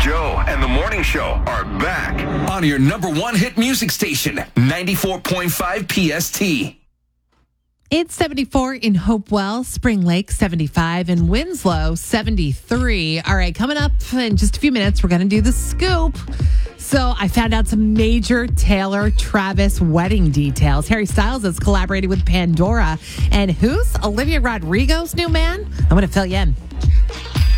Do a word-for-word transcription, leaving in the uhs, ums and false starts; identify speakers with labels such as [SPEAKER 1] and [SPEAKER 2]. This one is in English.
[SPEAKER 1] Joe and the Morning Show are back on your number one hit music station, ninety-four point five P S T.
[SPEAKER 2] It's seventy-four in Hopewell, Spring Lake seventy-five, and Winslow seventy-three. All right, coming up in just a few minutes, we're going to do the scoop. So I found out some major Taylor Travis wedding details. Harry Styles has collaborated with Pandora. And who's Olivia Rodrigo's new man? I'm going to fill you in.